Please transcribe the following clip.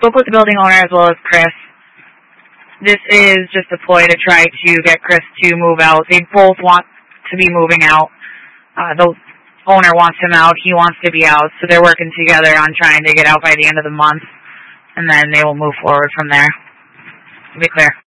spoke with the building owner as well as Chris. This is just a ploy to try to get Chris to move out. They both want to be moving out. The owner wants him out. He wants to be out. So they're working together on trying to get out by the end of the month. And then they will move forward from there. To be clear.